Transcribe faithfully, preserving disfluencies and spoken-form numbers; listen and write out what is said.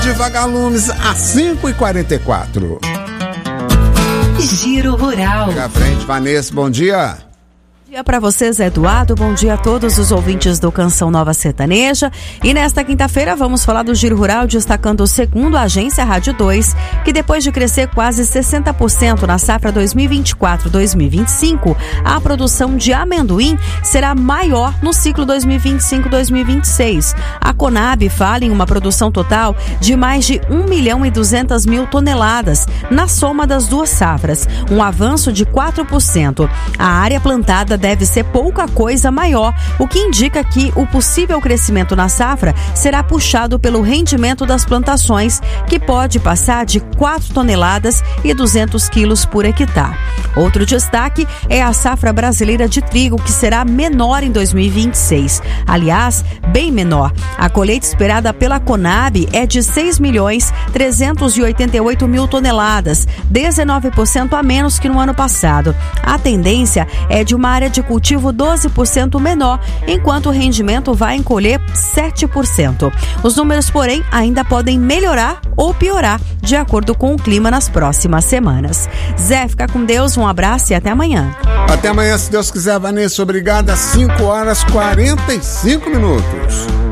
de Vagalumes às cinco e quarenta e quatro. Giro Rural. Chega à frente, Vanessa, bom dia. Bom dia para vocês, Eduardo. Bom dia a todos os ouvintes do Canção Nova Sertaneja. E nesta quinta-feira vamos falar do Giro Rural, destacando segundo a agência Rádio dois, que depois de crescer quase sessenta por cento na safra dois mil e vinte e quatro dois mil e vinte e cinco, a produção de amendoim será maior no ciclo dois mil e vinte e cinco dois mil e vinte e seis. A Conab fala em uma produção total de mais de um milhão e duzentas mil toneladas na soma das duas safras, um avanço de quatro por cento. A área plantada deve ser pouca coisa maior, o que indica que o possível crescimento na safra será puxado pelo rendimento das plantações, que pode passar de quatro toneladas e duzentos quilos por hectare. Outro destaque é a safra brasileira de trigo, que será menor em dois mil e vinte e seis. Aliás, bem menor. A colheita esperada pela Conab é de seis milhões trezentos e oitenta e oito mil toneladas, dezenove por cento a menos que no ano passado. A tendência é de uma área de cultivo doze por cento menor, enquanto o rendimento vai encolher sete por cento. Os números, porém, ainda podem melhorar ou piorar de acordo com o clima nas próximas semanas. Zé, fica com Deus, um abraço e até amanhã. Até amanhã, se Deus quiser, Vanessa, obrigada. cinco horas e quarenta e cinco minutos.